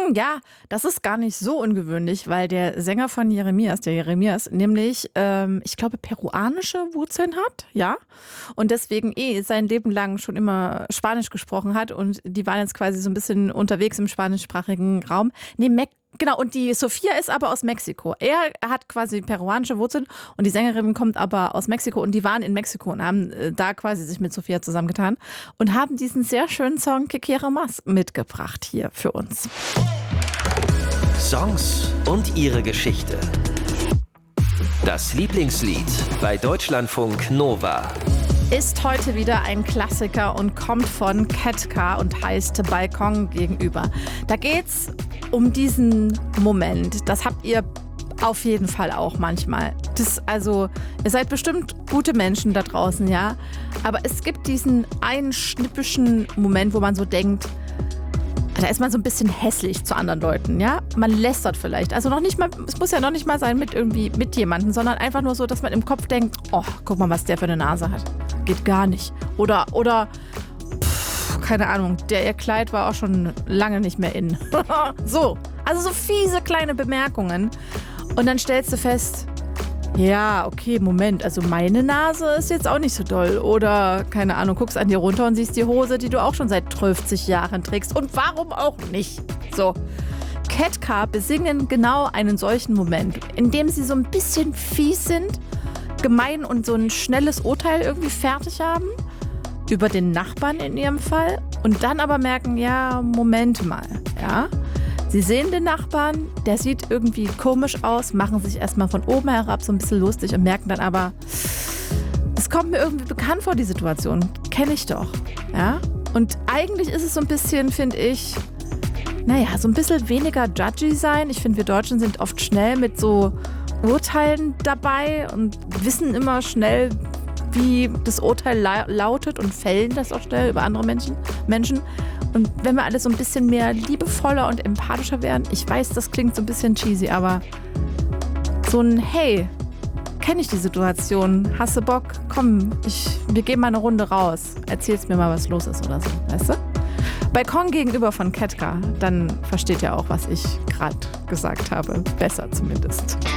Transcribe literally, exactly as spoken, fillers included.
Hm, ja, das ist gar nicht so ungewöhnlich, weil der Sänger von Jeremias, der Jeremias, nämlich, ähm, ich glaube, peruanische Wurzeln hat, ja, und deswegen eh sein Leben lang schon immer Spanisch gesprochen hat und die waren jetzt quasi so ein bisschen unterwegs im spanischsprachigen Raum. Nee, Me genau, und die Sophia ist aber aus Mexiko. Er hat quasi peruanische Wurzeln und die Sängerin kommt aber aus Mexiko und die waren in Mexiko und haben äh, da quasi sich mit Sophia zusammengetan und haben diesen sehr schönen Song Que quiero más mitgebracht hier für uns. Songs und ihre Geschichte. Das Lieblingslied bei Deutschlandfunk Nova. Ist heute wieder ein Klassiker und kommt von Ketka und heißt Balkon gegenüber. Da geht's um diesen Moment. Das habt ihr auf jeden Fall auch manchmal. Das, also, ihr seid bestimmt gute Menschen da draußen, ja. Aber es gibt diesen einen schnippischen Moment, wo man so denkt, da ist man so ein bisschen hässlich zu anderen Leuten, ja? Man lästert vielleicht. Also noch nicht mal, es muss ja noch nicht mal sein mit irgendwie mit jemandem, sondern einfach nur so, dass man im Kopf denkt, oh, guck mal, was der für eine Nase hat. Geht gar nicht. Oder, oder, pff, keine Ahnung, der ihr Kleid war auch schon lange nicht mehr in. So, also so fiese kleine Bemerkungen. Und dann stellst du fest, ja, okay, Moment, also meine Nase ist jetzt auch nicht so doll. Oder, keine Ahnung, guckst an dir runter und siehst die Hose, die du auch schon seit fünfzig Jahren trägst. Und warum auch nicht? So, Ketka besingen genau einen solchen Moment, in dem sie so ein bisschen fies sind, gemein und so ein schnelles Urteil irgendwie fertig haben. Über den Nachbarn in ihrem Fall. Und dann aber merken, ja, Moment mal, ja. Sie sehen den Nachbarn, der sieht irgendwie komisch aus, machen sich erstmal von oben herab so ein bisschen lustig und merken dann aber, es kommt mir irgendwie bekannt vor, die Situation. Kenne ich doch. Ja? Und eigentlich ist es so ein bisschen, finde ich, naja, so ein bisschen weniger judgy sein. Ich finde, wir Deutschen sind oft schnell mit so Urteilen dabei und wissen immer schnell, wie das Urteil la- lautet und fällen das auch schnell über andere Menschen. Menschen. Und wenn wir alle so ein bisschen mehr liebevoller und empathischer wären, ich weiß, das klingt so ein bisschen cheesy, aber so ein Hey, kenne ich die Situation, hast du Bock, komm, ich, wir gehen mal eine Runde raus, erzählst mir mal, was los ist oder so, weißt du? Balkon gegenüber von Ketka, dann versteht ihr auch, was ich gerade gesagt habe, besser zumindest.